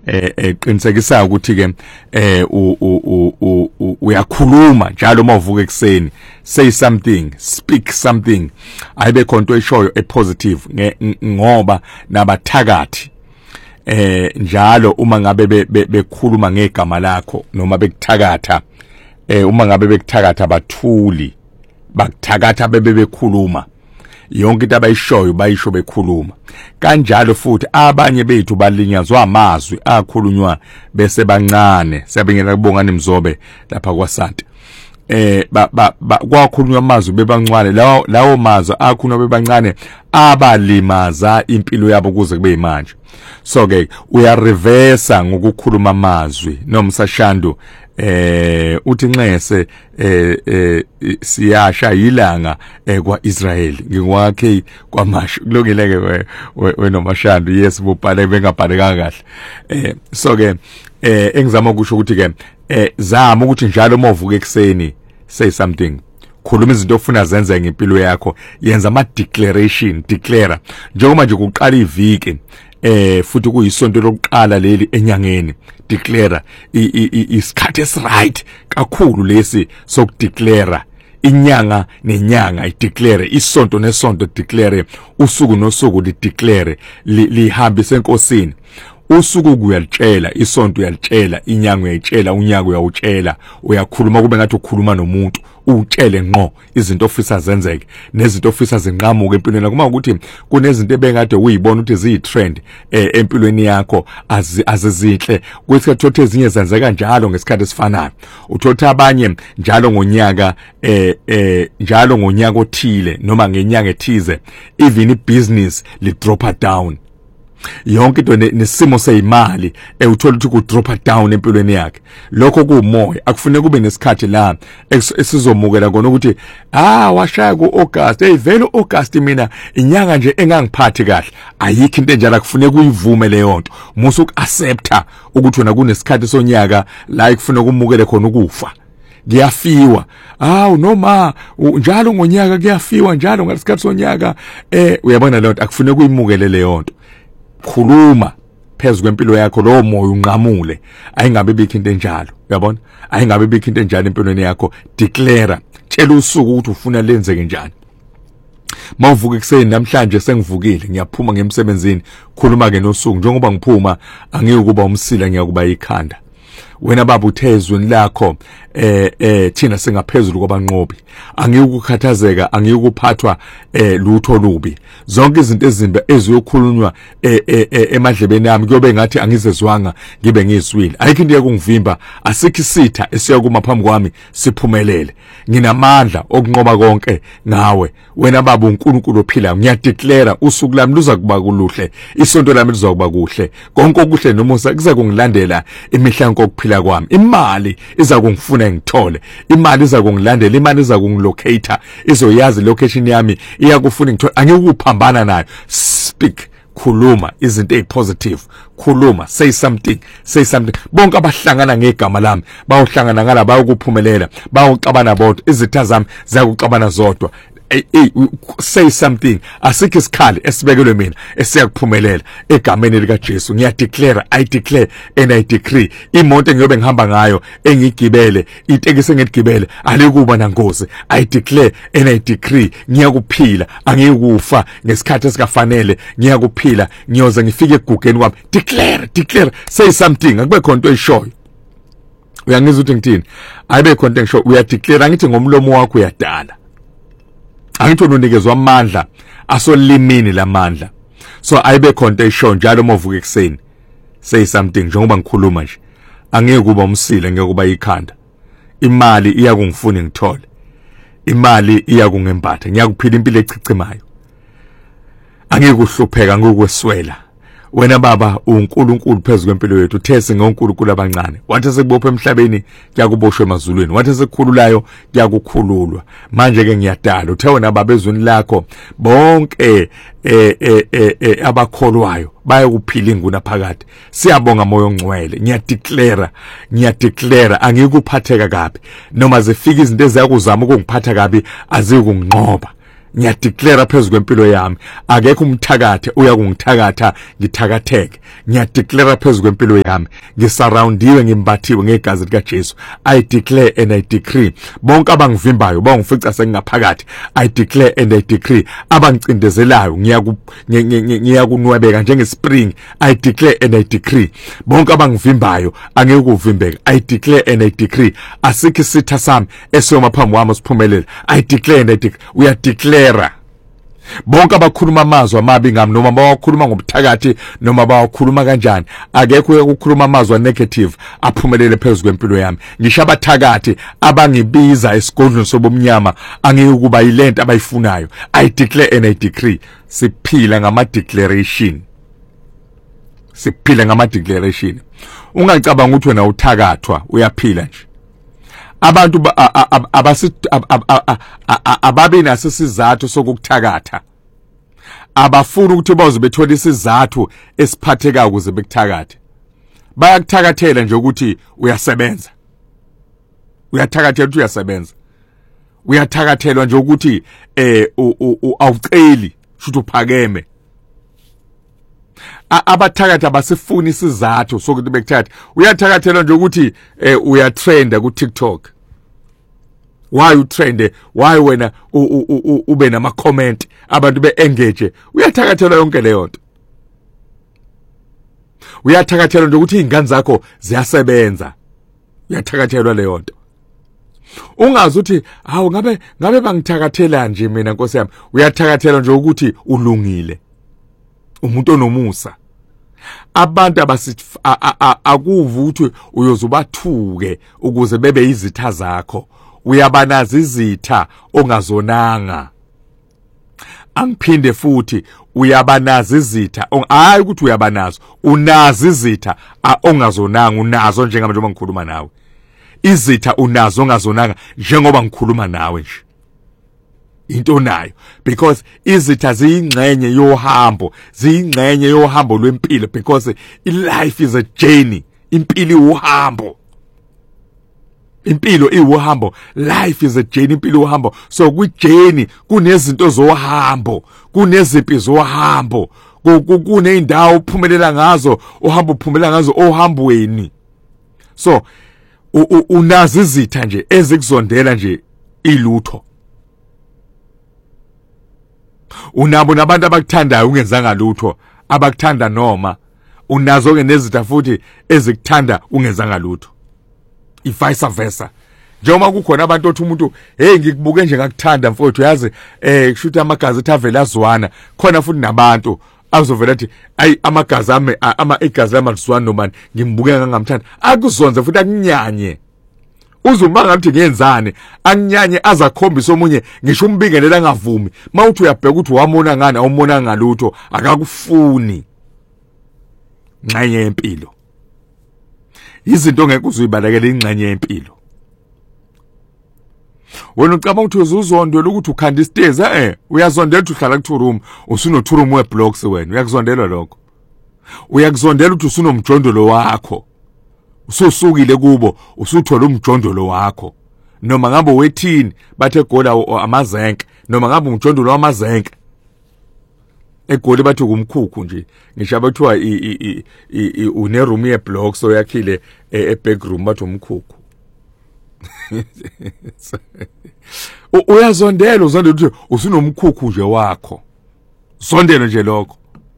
qinisekisa ukuthi ke uyakhuluma njalo mawuvuka ekseni, say something, speak something, ayibe khonto eshoyo epositive ngoba nabathakathi njalo uma ngabe bekhuluma ngegama lakho noma bekuthakatha, uma ngabe bekuthakatha bathuli bakuthakatha bekhuluma yonke into abayishoyo bayisho bekhuluma. Kanjalo futhi abanye bethu balinyazwa amazwi akhulunywa bese bancane. Siyabingelela kubongani Mzobe lapha kwaSanti. Kwakhulunywa amazwi bebancane, lawo mazwi akhulunywa bebancane abalimaza impilo yabo kuze kube manje. So ke uyareversa ngokukhuluma amazwi. Nomsashandu uthi Nxese siyasha yilanga kwaIsrael ngikwakhe kwamasho kulokeleke wenomashandu. Yes, bubhale bengabhalekanga kahle. So ke engizama ukusho ukuthi ke zama ukuthi njalo mawuvuka ekseni, say something, khuluma izinto ofuna zenze ngempilo yakho, yenza ama declaration, declare njengoba nje kuqala iviki futhi kuyisonto lokuqala leli enyangeni. Declare isikhathi esiright kakhulu lesi sokudeclare. Inyanga nenyanga ideclare, isonto nesonto declare, usuku nosuku lideclare, lihambise enkosini. Usuku kuyalitshela, isonto uyalitshela, inyanga uyayitshela, unyaka uyawutshela, uyakhuluma kube ngathi ukhuluma nomuntu, utshele ngqo izinto ofisa zenzeke nezinto ofisa zinqamuke empilweni. Kuma ukuthi kunezinto ebengade uyibona ukuthi ziyitrend empilweni yakho azizinhle, kuthi uthola ezinye zenzeka njalo ngesikhathi esifanayo. Uthola abanye njalo ngonyaka njalo ngonyaka othile noma ngenyanga ethize, even ibusiness li drop down. Yonke into nesimo seyimali uthola ukuthi ku drop down empilweni yakhe. Lokho kuumoya, akufuneka kube nesikhathi la esizomukela kona ukuthi washaya kuAugust, vele August mina inyanga nje engangiphathi kahle. Ayikho into enjalo, akufuneka uyivume leyo nto. Musu ukuaccepta ukuthi wena kunesikhathi sonyaka la kufuneka umukele khona ukufa. Kuyafiwa. Noma njalo ngonyaka kuyafiwa njalo ngesikhathi sonyaka. Uyabona leyo nto, akufuneka uyimukele leyo nto. Khuluma phezu kwempilo yakho, lo moya unqamule, ayingabe bikho into enjalo. Uyabona, ayingabe bikho into enjalo empilweni yakho. Declare, tshela usuku ukuthi ufuna lenzeke njani. Mawuvuka ekseni, namhlanje sengivukile ngiyaphuma ngemsebenzini, khuluma ke nosuku njengoba ngiphuma angeke kuba umsila, ngiyakuba ikhanda. Wena baba uthezweni lakho thina singaphezulu kwabanqobi, angiyukukhathazeka, angiyukuphathwa lutho lubi. Zonke izinto ezimbi eziyokhulunywa emadlebeni yami kuyobe ngathi angizezwanga, ngibe ngizwile. Ayikho into yakungivimba, asikho isitha esiyakuma phambi kwami siphumelele. Nginamandla okunqoba konke ngawe. Wena baba uNkulunkulu ophilayo, ngiyadeclare usuku lami luza kuba kuluhle, isonto lami liza kuba kuhle, konke okuhle nomusa kuza kungilandela imihla yokuphila kwami. Imali iza kungifuna ngithole, imali iza kungilandela, imali iza kungilocate, izoyazi location yami iyakufuna ngithole, angikuphambana nayo. Speak, khuluma izinto ezipositive, khuluma, say something, say something. Bonke abahlangana ngegama lami bayohlangana ngala, bayokuphumelela, bayoxabana bodwa, izitha zami ziyakuxabana zodwa. Say something. Asikho isikhali esibekelwe mina esiyakuphumelela egameni lika Jesu. Ngiyadeclare, I declare and I decree. Imoto engiyobe ngihamba ngayo engigibele, itekisi engigibele alikuba nangozi. I declare and I decree, ngiyakuphila, angikufa ngesikhathi esikafanele, ngiyakuphila, ngiyoze ngifike egugeni kwami. Declare, declare, say something. Akube khona into eshoyo. Uyangizwa ukuthi ngithini? Ayibe khona into eshoyo, uyadeclare, angithi ngomlomo wakho uyadala. Angithi unikezwa amandla asolimini lamandla. So ayibe khonto eshow njalo movuka ekseni, say something njengoba ngikhuluma nje. Angeke kuba umsile, ngeke kuba ikhanda. Imali iyakungifuna ngithole, imali iyakungembatha, ngiyakuphila impilo echichimayo. Angeke uhlupheka, ngokweswela. Wena baba uNkulunkulu phezu kwempilo yethu, these ngoNkulunkulu abancane. Wathi sekubopha emhlabeni kuyakuboshwa emazulwini, wathi sekukhululayo kuyakukhululwa. Manje ke ngiyadala uthe wena baba ezweni lakho bonke abakholwayo bayakuphila inguna phakathi. Siyabonga moyo ongcwele, ngiyadeclare angikuphatheka kabi, noma zifika izinto eziyakuzama ukungiphatha kabi azikunqoba. ngiyadeclare phezulu kwempilo yami akekho umthakathe uyakungithakatha ngithakatheke ngiyadeclare phezulu kwempilo yami ngisurroundiwe ngimbathiwe ngegazi lika Jesu I declare and I decree bonke abangivimbayo bangifica sengingaphakathi I declare and I decree abangicindezelayo ngiyakunwebeka njengespring I declare and I decree bonke abangivimbayo angeke ukuvimbeka I declare and I decree asikho isitha sami esiyoma phambi kwami siphumelele I declare and I decree uyadeclare bonke abakhuluma amazwi amabi ngami noma bawakhuluma ngobuthakathi noma bawakhuluma kanjani akekho ukukhuluma amazwi negative aphumelele phezulu kwempilo yami ngisho abathakathi abangibiza esigodlweni sobumnyama angeke ukuba yilento abayifunayo I declare and I decree siphila ngama declaration ungacabanga ukuthi wena uthakathwa uyaphila nje abantu ababe nasisizathu sokukuthakatha abafuna ukuthi baze bethola isizathu esiphatheka ukuze bekuthakathe bayakuthakathela nje ukuthi uyasebenza uyathakathela ukuthi uyasebenza uyathakathelwa nje ukuthi awuceli futhi uphakeme abathakatha basifuna isizathu sokuthi bekuthakathe uyathakathelwa nje ukuthi uyatrenda ku TikTok why utrende why wena ube nama comment abantu beengage uyathakathelwa yonke leyo nto uyathakathelwa nje ukuthi izingane zakho ziyasebenza uyathakathelwa leyo nto ungazi ukuthi hawu ngabe bangithakathela nje mina Nkosi yami uyathakathelwa nje ukuthi ulungile umuntu onomusa abantu akuvu ukuthi uyozubathuke ukuze bebe izitha zakho uyabanaza izitha ongazonanga angiphinde futhi uyabanaza izitha hayi ukuthi uyabanazo unazi izitha ongazonanga unazo njengoba ngikhuluma nawe izitha unazo ongazonanga njengoba ngikhuluma nawe nje into nayo because izitha ziyingxenye yohambo lwempilo because life is a journey impilo uhambo impilo iwuhambo life is a journey impilo uhambo so kwi-journey kunezinto zohambo kuneziphi zohambo kuneyindawo uphumelela ngazo uphumelela ngazo ohambweni so unazi izitha nje ezikuzondela nje ilutho unabo nabantu abakuthandayo ungenzanga lutho abakuthanda noma unazo ke nezitha futhi ezikuthanda ungenzanga lutho vice versa njengoba kukhona abantu othi umuntu hey ngikubuke nje ngakuthanda mfowethu yazi kushuthi amagazi ethavela azwana khona futhi nabantu azovela athi ayi amagazi ami igazi lami alizwani noma ngimbuke ngangamthanda akuzonze futhi akunyanye uzumanga ukuthi ngiyenzane anyanye azakhombisa omunye ngisho umbingelela ngavumi mawuthi uyabheka ukuthi wamona ngani awumona ngalutho akakufuni ngxenye yempilo izinto ngeke uzibalekele ingxenye yempilo wena ucabanga ukuthi uzuzondela ukuthi ukhanda istairs uyazondela ukuthi uhlala ku 2 room usuno 2 room we blocks wena uyakuzondela lokho uyakuzondela ukuthi usunomjondolo wakho ususukile kubo usuthola umjondolo wakho noma ngabe wethini bathe gola amazenke noma ngabe umjondolo wamazenke egoli bathi kumkhukhu nje ngisho abathiwa une room ye blocks oyakhile back room bathi umkhukhu uyazondela ukuthi usunomkhukhu nje wakho sondelo nje lokho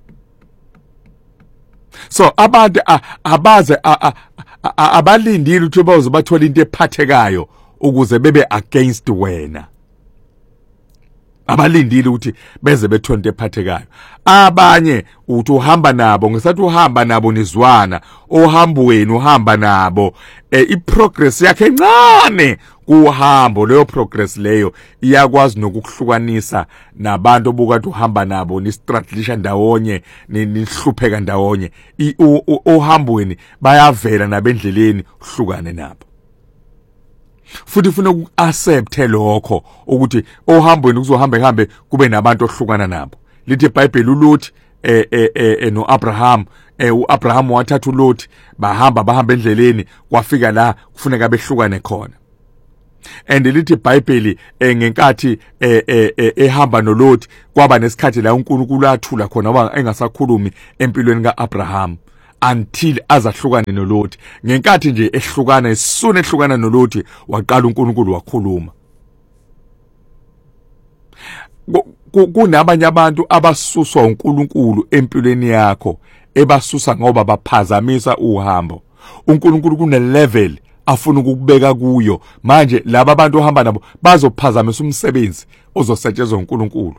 so abantu abaze abalindile ukuthi bazo bathola into ephathekayo ukuze bebe against wena abalindile ukuthi beze bethola into ephathekayo abanye uthi uhamba nabo ngesathi uhamba nabo nizwana ohambweni uhamba nabo iprogress yakhe encane kuhambo leyo progress leyo iyakwazi nokuhlukanisa nabantu obukade uhamba nabo ni strategisha ndawonye nihlupheka ndawonye ohambweni bayavela nabendleleni uhlukane nabo futhi ufuna ukuaccept lokho ukuthi ohambweni kuzohambe kube nabantu ohlukana nabo lithi iBhayibheli uLothi noAbraham uAbraham wathatha uLothi bahamba endleleni kwafika la kufuneka behlukane khona and lithi iBhayibheli ngenkathi ehamba noLoti kwaba nesikhathi la uNkulunkulu athula khona ngoba engasakhulumi empilweni kaAbraham until azahlukane noLoti. Ngenkathi nje ehlukana isona ehlukana noLoti waqala uNkulunkulu wakhuluma. Kunabanye abantu abasuswa uNkulunkulu empilweni yakho ebasusa ngoba baphazamisa uhambo. uNkulunkulu kune level afuna ukubeka kuyo. Manje laba abantu ohamba nabo bazophazamisa umsebenzi ozosetshenzwa uNkulunkulu.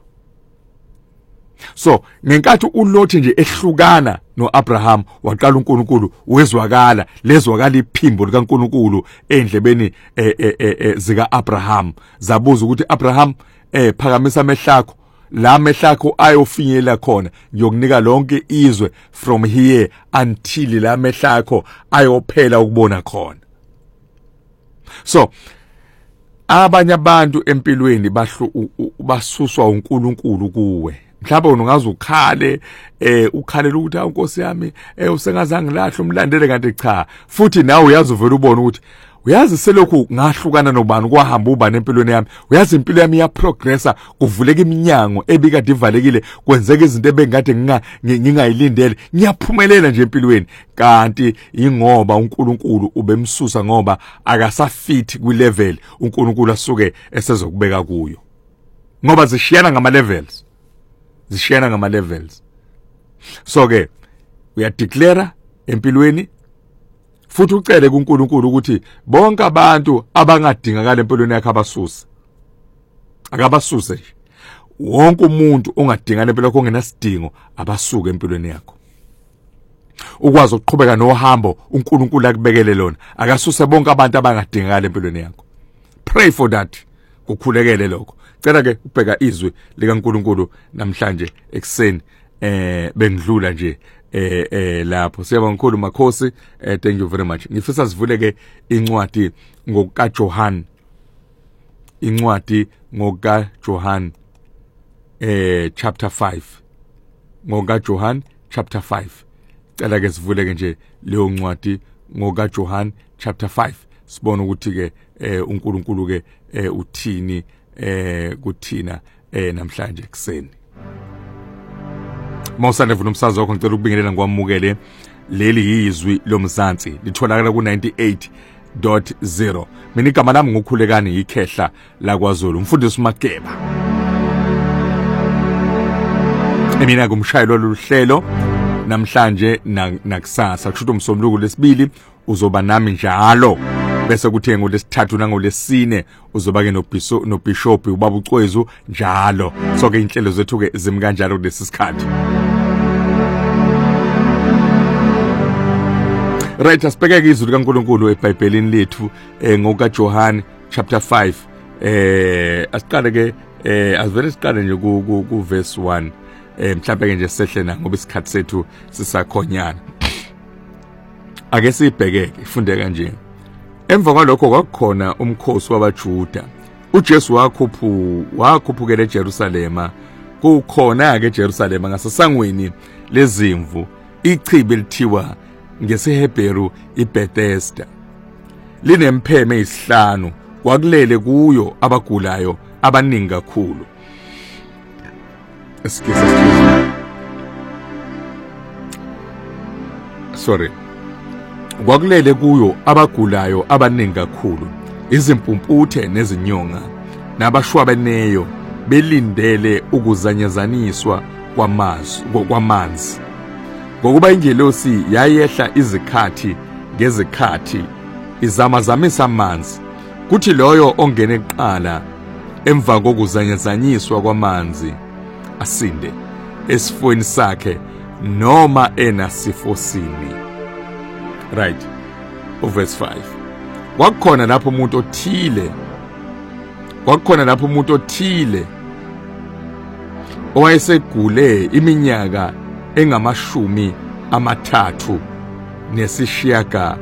So ngenkathi uLothi nje ehlukana noAbraham waqala uNkulunkulu wezwakala lezwakala iphimbo likaNkulunkulu endlebeni zikaAbraham zabuza ukuthi Abraham phakamisa amehlakho la amehlakho ayofinyelela khona ngiyokunika lonke izwe from here until la amehlakho ayophela ukubona khona. So abanye abantu empilweni basuswa uNkulunkulu kuwe. Mhlawumbe ungaze ukhale ukhalela ukuthi inkosi yami usengazange lahle umlandele kanti cha. Futhi nawe uyazi uvela ubone ukuthi uyazi selokhu ngahlukana nobani kwahamba ubani empilweni yami. Uyazi impilo yami ya progressa kuvuleka iminyango ebikade ivalekile kwenzeka izinto ebengade ngingayilindele. Ngiyaphumelela nje empilweni kanti ingoba uNkulunkulu ubemsusa ngoba akasafit kwi level uNkulunkulu asuke esezokubeka kuyo. Ngoba zishiyana ngama levels. Zishiyana ngama levels. So ke uyadeclare empilweni futhi ucele kuNkulunkulu ukuthi bonke abantu abangadingakala empilweni yakhe abasuse. Akabasuse nje. Wonke umuntu ongadingakala empilweni yakhe ongenasidingo abasuke empilweni yakho. Ukwazi ukuqhubeka nohambo uNkulunkulu akubekele lona. Akasuse bonke abantu abangadingakala empilweni yakho. Pray for that. Kukhulekele lokho. Cela ke ubheka izwi likaNkulunkulu namhlanje ekseni bengidlula nje lapho. Siyabonga kakhulu Makhosi. Thank you very much. Ngifisa sivule ke incwadi ngokaJohane. Incwadi ngokaJohane chapter 5. ngokaJohane chapter 5. Cela ke sivule ke nje leyo ncwadi ngokaJohane chapter 5. Sibone ukuthi ke uNkulunkulu ke uthini kuthina namhlanje ekseni. Mawusande vuna umsakazo wakho ngicela ukubingelela ngwamukele leli izwi lomzansi litholakala ku 98.0. Mina igama lami ngukhulekani ikhehla la kwaZulu umfundisi uMageba. Mina ngumshayeli loluhlelo namhlanje nakusasa kusho umsombuluko lesibili uzoba nami njalo. Bese kuthi ngolesithathu nangolesine uzoba ke noBishop ubaba uCwezu njalo. So ke inhlelo zethu ke zimi kanjalo kulesi sikhathi. Right, asibheke ke izwi likaNkulunkulu eBhayibhelini lethu ngokaJohane chapter 5. Asiqale ke asivele siqale nje ku verse 1. Mhlawumbe ke nje sehle na ngoba isikhathi sethu sisakhonyana. Ake sibheke ifunde kanje. Emva kwalokho kwakukhona umkhosi wabaJuda. uJesu wakhuphukela eJerusalema. Kukhona ke eJerusalema ngasesangweni lezimvu ichibi elithiwa ngesiHebheru iBethesda. Linempheme isihlanu kwakulele kuyo abagulayo abaningi kakhulu. Kwakulele kuyo abagulayo abaningi kakhulu, izimpumputhe nezinyonga, nabashwabeneyo belindele ukuzanyezaniswa kwamanzi. Ngokuba ingelosi yayehla izikhathi ngezikhathi izamazamisa amanzi, kuthi loyo ongene kuqala emva kokuzanyezanyiswa kwamanzi asinde esifweni sakhe noma enasifosini. Right. Verse 5. Kwakukhona lapho umuntu othile owayesegule iminyaka engamashumi 38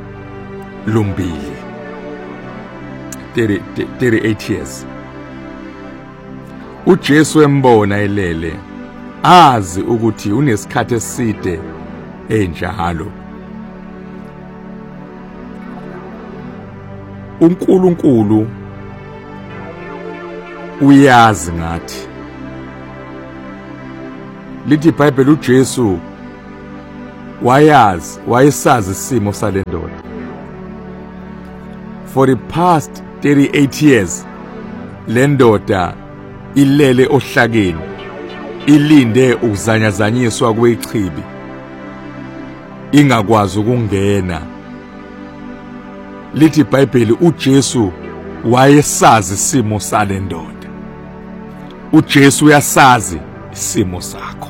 38 years. uJesu embona elele, azi ukuthi unesikhathi eside enjalo. uNkulunkulu uyazi ngathi. Lithi iBhayibheli uJesu wayesazi isimo salendoda. For the past 38 years lendoda ilele ohlakeni ilinde ukuzanyazanyiswa kwechibi ingakwazi ukungena. Lithi iBhayibheli uJesu wayesazi isimo salendoda. uJesu uyasazi isimo sakho.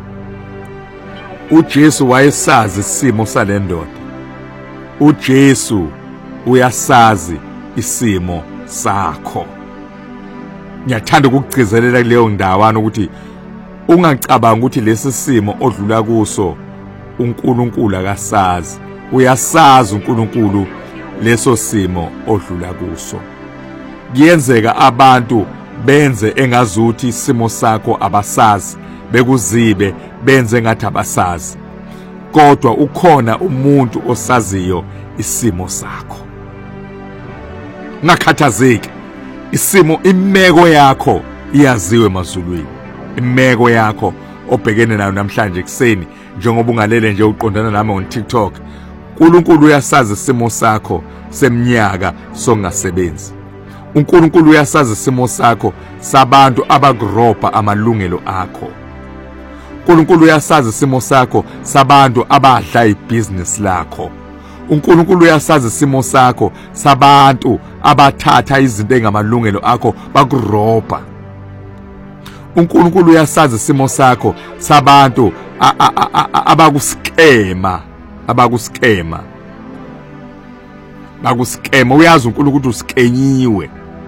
uJesu wayesazi isimo salendoda. uJesu uyasazi isimo sakho. Ngiyathanda ukugcizelela kuleyo ndawana ukuthi ungacabanga ukuthi lesi simo odlula kuso uNkulunkulu akasazi. Uyasazi uNkulunkulu leso simo odlula kuso. Kuyenzeka abantu benze engazuthi isimo sakho abasazi, bekuzibe benze ngathi abasazi. Kodwa ukhona umuntu osaziyo isimo sakho. Ngakhathazeki, imeko yakho iyaziwe emazulwini. Imeko yakho obhekene nayo namhlanje ekseni njengoba ungalele nje uqondana nami on TikTok. uNkulunkulu uyasazi isimo sakho seminyaka songasebenzi. uNkulunkulu uyasazi isimo sakho sabantu abagrobha amalungelo akho. uNkulunkulu uyasazi isimo sakho sabantu abadla ibusiness lakho. uNkulunkulu uyasazi isimo sakho sabantu abathatha izinto engamalungelo akho bakurobha. uNkulunkulu uyasazi isimo sakho sabantu abakuskema. Uyazi uNkulunkulu uskenyiwe.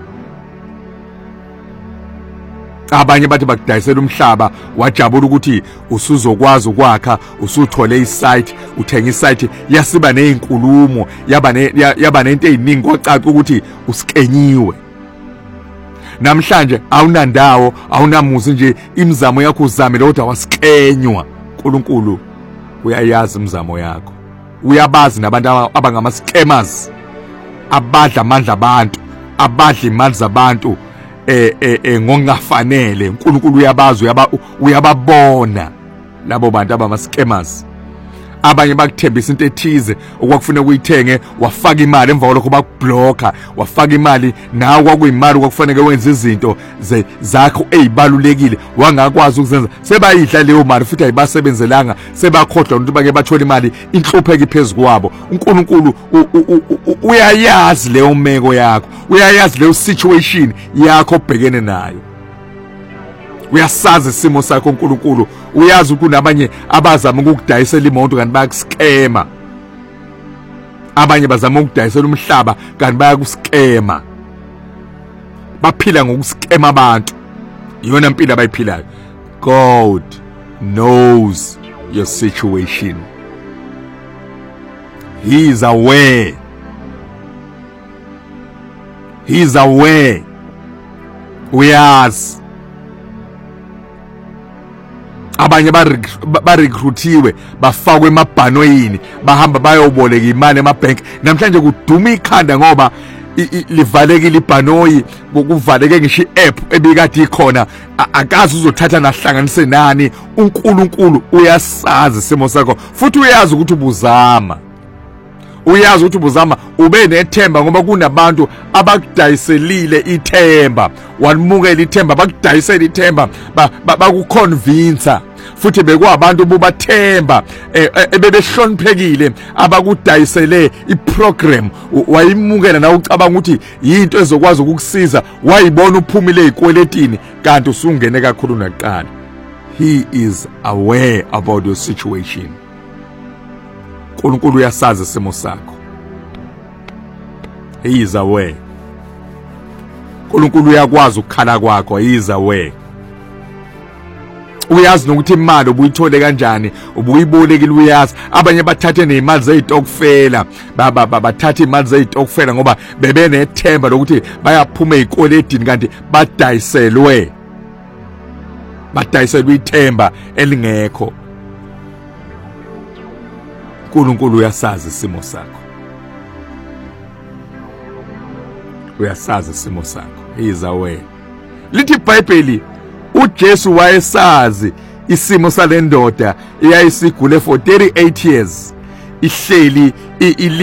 Abanye bathi bakudayisela umhlaba wajabula ukuthi usuzokwazi ukwakha, usuthole isite, uthenga isite, yasiba nezinkulumo, yaba nento eziningi kwacaca ukuthi uskenyiwe. Namhlanje awunandawo, awunamuzi nje imizamo yakho uzamile kodwa waskenywa. uNkulunkulu uyayazi imizamo yakho. Uyabazi nabantu abangama scammers, abadla amandla abantu, abadla imali zabantu ngongafanele. uNkulunkulu uyabazi, uyababona labo bantu abama scammers. Abanye bakuthembisa into ethize okwakufuna ukuyithenge, wafaka imali, emva kwalokho bakubhlocka, wafaka imali nawe kwakuyimali kwakufanele wenze izinto zakho ezibalulekile wangakwazi ukuzenza. Sebayidla leyo mali futhi ayibasebenzelanga, sebakhohlwa ukuthi bake bathola imali inhlupheki phezulu kwabo. uNkulunkulu uyayazi leyo meko yakho, uyayazi leyo situation yakho obhekene nayo. Uyasazi isimo sakho uNkulunkulu. Uyazi ukuthi nabanye abazama ukukudayisela imoto kanti bayakuskema. Abanye bazama ukudayisela umhlaba kanti bayakuskema. Baphila ngokuskema abantu. Iyona impilo abayiphilayo. God knows your situation. He is aware. He is aware. Uyazi. Abanye barecruitiwe, bafakwe emabhanoyini, bahamba bayoboleka imali emabank. Namhlanje kuduma ikhanda ngoba livalekile ibhanoyi, kuvaleke ngisho i-app ebikade ikhona. Akazi uzothatha nahlanganise nani. uNkulunkulu uyasazi isimo sakho futhi uyazi ukuthi ubuzama. Uyazi ukuthi ubuzama ube nethemba ngoba kunabantu abakudayiselile ithemba, walumukela ithemba, bakudayisela ithemba, bakuconvince futhi bekwabantu bubathemba ebebehloniphekile abakudayisele iprogram. Wayimukela nawe ucabanga ukuthi yinto ezokwazi ukukusiza, wayibona uphumile ezikweletini kanti usungene kakhulu naqala. He is aware about your situation. uNkulunkulu uyasazi isimo sakho. He is aware. uNkulunkulu uyakwazi ukukhala kwakho. He is aware. Uyazi nokuthi imali ubuyithole kanjani, ubuyibolekile. Uyazi abanye bathathe nezimali zezitokufela, bathathe imali zezitokufela ngoba bebenethemba lokuthi bayaphuma ezikweletini kanti badayiselwe ithemba elingekho. uNkulunkulu uyasazi isimo sakho. Uyasazi isimo sakho. He is aware. lithi iBhayibheli uJesu wayesazi isimo salendoda eyayisigule for 38 years ihleli